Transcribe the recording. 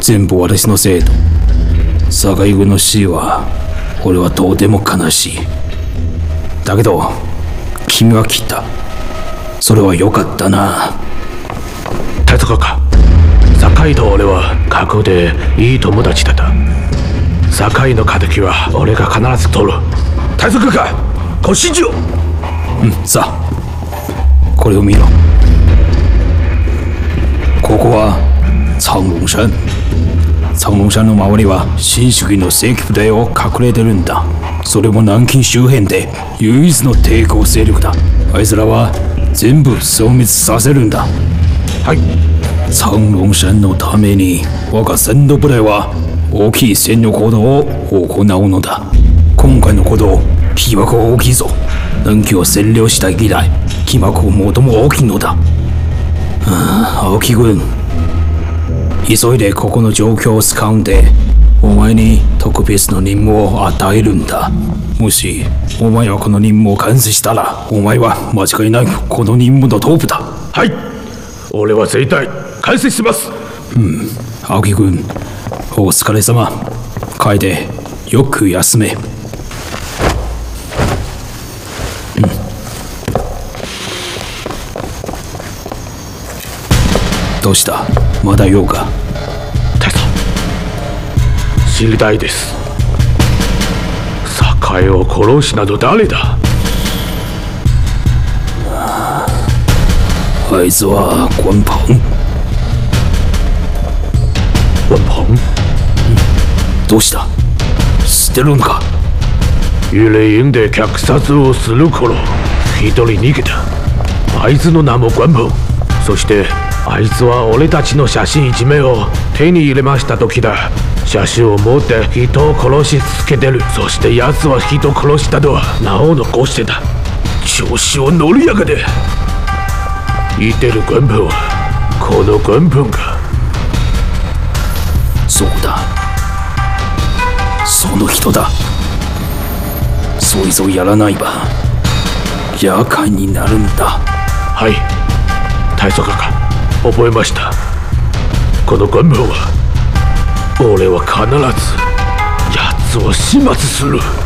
全部私のせいと。坂井君の死は俺はとても悲しい。だけど君は来た。それは良かったな。 手塚か。坂井と俺は過去でいい友達だった。坂井の敵は俺が必ず取る。手塚か、ご指示を。 さあこれを見ろ。ここは長龍山。長龍山の周りは新主義の正規部隊を隠れてるんだ。それも南京周辺で唯一の抵抗勢力だ。あいつらは全部消滅させるんだ。 はい。 長龍山のために我が戦闘部隊は大きい戦力行動を行うのだ。今回のこと規模が大きいぞ。南京を占領した以来規模が最も大きいのだ。青木軍、急いでここの状況を掴んでお前に特別の任務を与えるんだ。もしお前はこの任務を完成したらお前は間違いなくこの任務のトップだ。 はい、俺は絶対完成します。 青木軍、お疲れ様。楓、よく休め。どうした、まだ用か。 大佐、知りたいです。坂井を殺しなど誰だ。 あいつは关鹏。 关鹏？ どうした、知ってるのか。 幽霊院で虐殺をする頃一人逃げた。あいつの名も关鹏。そしてあいつは俺たちの写真一枚を手に入れました時だ。写真を持って人を殺し続けてる。そして奴は人を殺したとは名を残してた。調子を乗りやがて。言ってる关鹏はこの关鹏か。 そうだ、その人だ。そいつをやらないば厄介になるんだ。 はい、大佐か。覚えました。この関鵬は俺は必ず奴を始末する。